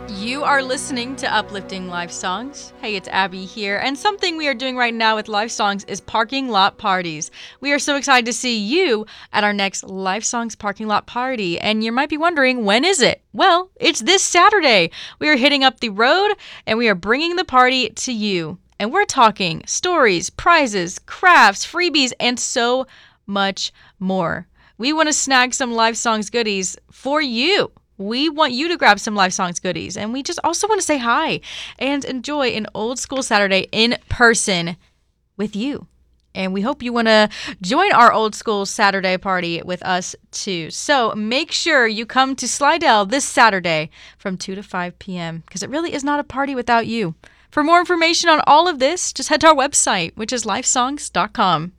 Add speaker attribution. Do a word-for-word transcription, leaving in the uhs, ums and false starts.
Speaker 1: You are listening to Uplifting Life Songs. Hey, it's Abby here, and something we are doing right now with Life Songs is parking lot parties. We are so excited to see you at our next Life Songs parking lot party, and you might be wondering, when is it? Well, it's this Saturday. We are hitting up the road, and we are bringing the party to you. And we're talking stories, prizes, crafts, freebies, and so much more. We want to snag some Life Songs goodies for you. We want you to grab some Life Songs goodies, and we just also want to say hi and enjoy an old school Saturday in person with you. And we hope you want to join our old school Saturday party with us too. So make sure you come to Slidell this Saturday from two to five p.m. because it really is not a party without you. For more information on all of this, just head to our website, which is lifesongs dot com.